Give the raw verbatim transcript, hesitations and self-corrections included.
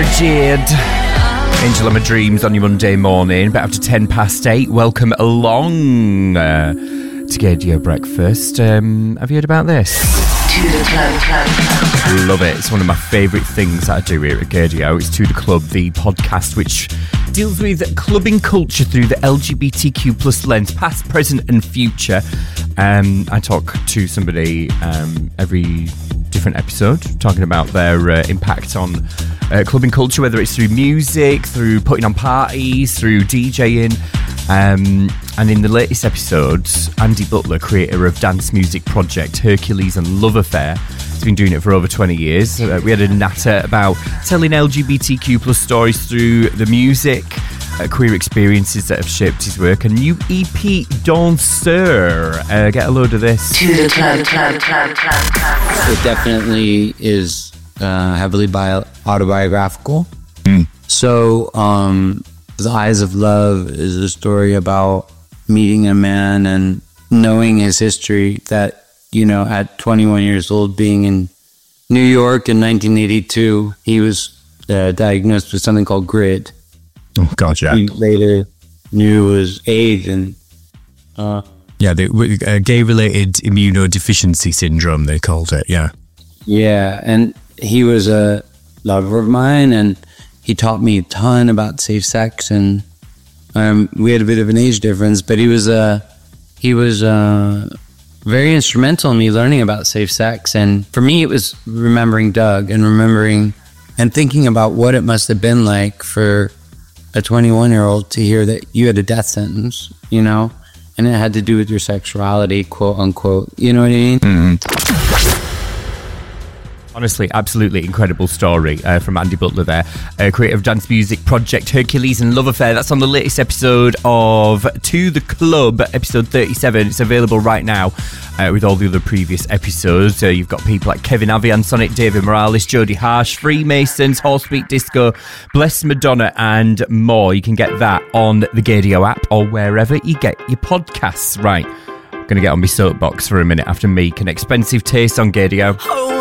Jade. Angel of My Dreams on your Monday morning, about after ten past eight. Welcome along uh, to Gaydio Breakfast. Um, have you heard about this? To the Club, Club, Club, Club. Love it. It's one of my favourite things that I do here at Gaydio. It's To The Club, the podcast which deals with clubbing culture through the L G B T Q plus lens, past, present and future. Um, I talk to somebody um, every different episode, talking about their uh, impact on uh, clubbing culture, whether it's through music, through putting on parties, through DJing. Um, and in the latest episodes, Andy Butler, creator of dance music project Hercules and Love Affair, has been doing it for over twenty years. Uh, we had a natter about telling L G B T Q plus stories through the music, uh, queer experiences that have shaped his work. A new E P, Danseur. Uh, get a load of this. To the club, club, club, club, club. It definitely is uh, heavily bio- autobiographical. Mm. So, um, The Eyes of Love is a story about meeting a man and knowing his history that, you know, at twenty-one years old, being in New York in nineteen eighty-two, he was uh, diagnosed with something called GRID. Oh, God, yeah. He later knew was AIDS and... Uh, yeah, the uh, gay-related immunodeficiency syndrome, they called it, yeah. Yeah, and he was a lover of mine, and he taught me a ton about safe sex, and um, we had a bit of an age difference, but he was uh, he was uh, very instrumental in me learning about safe sex. And for me, it was remembering Doug and remembering and thinking about what it must have been like for a twenty-one-year-old to hear that you had a death sentence, you know, and it had to do with your sexuality, quote unquote. You know what I mean? Mm-hmm. Honestly, absolutely incredible story uh, from Andy Butler there, uh, creator of dance music project Hercules and Love Affair. That's on the latest episode of To The Club, episode thirty-seven. It's available right now uh, with all the other previous episodes. Uh, you've got people like Kevin Avian, Sonic, David Morales, Jodie Harsh, Freemasons, Horsebeat Disco, Bless Madonna and more. You can get that on the Gaydio app or wherever you get your podcasts. Right, I'm going to get on my soapbox for a minute after Meek, an expensive taste on Gaydio.